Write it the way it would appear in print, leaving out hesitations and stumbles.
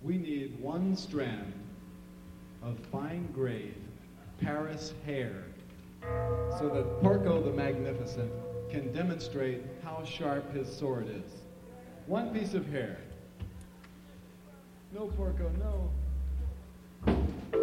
we need one strand of fine-grade Paris hair so that Porco the Magnificent can demonstrate how sharp his sword is. One piece of hair. No, Porco, no.